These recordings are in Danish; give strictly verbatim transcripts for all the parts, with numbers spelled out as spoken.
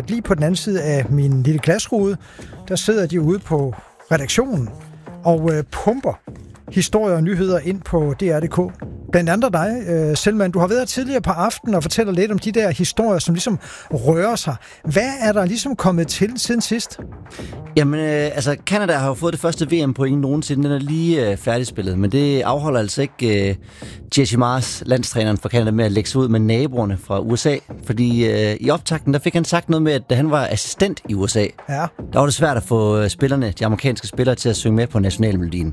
lige på den anden side af min lille glasrude, der sidder de ude på redaktionen og øh, pumper historier og nyheder ind på D R punktum d k. Blandt andet dig, øh, Selman. Du har været tidligere på aftenen og fortæller lidt om de der historier, som ligesom rører sig. Hvad er der ligesom kommet til siden sidst? Jamen, øh, altså, Canada har jo fået det første V M-point nogensinde. Den er lige øh, færdigspillet, men det afholder altså ikke øh, Jesse Mars, landstræneren for Canada, med at lægge sig ud med naboerne fra U S A. Fordi øh, i optakten, der fik han sagt noget med, at da han var assistent i U S A, ja. der var det svært at få øh, spillerne, de amerikanske spillere, til at synge med på nationalmelodien.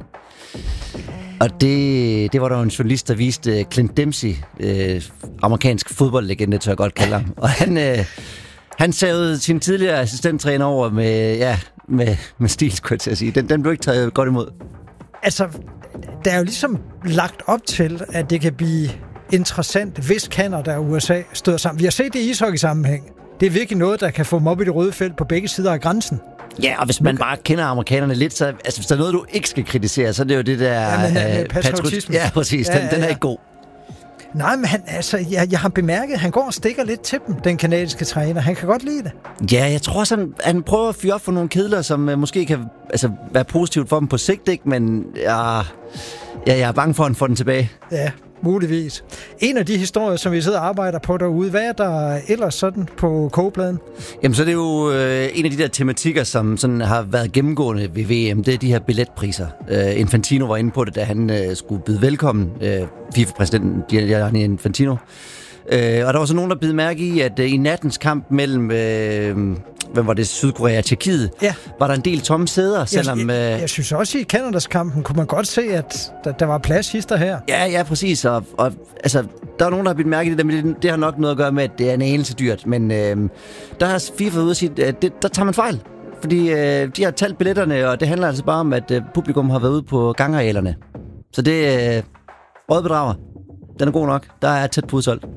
Og det, det var der jo en journalist, der viste Clint Dempsey, øh, amerikansk fodboldlegende, tør jeg godt kalde ham. Og han, øh, han savede sin tidligere assistenttræner over med, ja, med, med stil, skulle jeg til at sige. Den, den blev ikke taget godt imod. Altså, der er jo ligesom lagt op til, at det kan blive interessant, hvis Canada og U S A støder sammen. Vi har set det i ishockey-sammenhæng. Det er virkelig noget, der kan få dem op i det røde felt på begge sider af grænsen. Ja, og hvis man bare kender amerikanerne lidt, så altså, hvis der er noget, du ikke skal kritisere, så er det jo det der... Ja, men, øh, patriotisme. Ja, præcis. Den, ja, ja, ja. Den er ikke god. Nej, men han, altså, jeg, jeg har bemærket, at han går og stikker lidt til dem, den kanadiske træner. Han kan godt lide det. Ja, jeg tror også, han, han prøver at fyre op for nogle kedler, som uh, måske kan altså, være positivt for dem på sigt, ikke? Men ja, ja, jeg er bange for, at han får den tilbage. Ja, muligvis. En af de historier, som vi sidder og arbejder på derude, hvad er der ellers sådan på kogepladen? Jamen, så er det jo øh, en af de der tematikker, som sådan har været gennemgående ved V M, det er de her billetpriser. Øh, Infantino var inde på det, da han øh, skulle byde velkommen, øh, FIFA-præsidenten Gianni Infantino. Øh, og der var så nogen, der bed mærke i, at øh, i nattens kamp mellem... Øh, hvem var det? Sydkorea og Tjekkiet. Ja. Var der en del tomme sæder, selvom... Jeg, jeg, jeg synes også, i Canadas kampen kunne man godt se, at der, der var plads hister her. Ja, ja, præcis. Og, og altså, der er nogen, der har bidt mærke i det, men det, det har nok noget at gøre med, at det er en anelse dyrt. Men øh, der har FIFA ude at sige, at det, der tager man fejl. Fordi øh, de har talt billetterne, og det handler altså bare om, at øh, publikum har været ude på gangarealerne. Så det er øh, rødbedrager. Den er god nok. Der er tæt på udsolgt.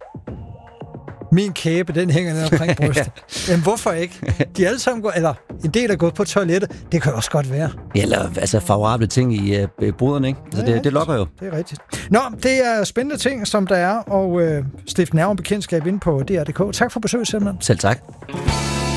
Min kæbe, den hænger ned omkring brystet. Men hvorfor ikke? De alle sammen går, eller en del er gået på toilettet. Det kan også godt være. Eller altså favorable ting i øh, boderne, ikke? Så det, det lokker jo. Det er rigtigt. Nå, det er spændende ting, som der er, og øh, stifte nærmere bekendtskab inde på D R punktum d k. Tak for besøget, Selman. Selv tak.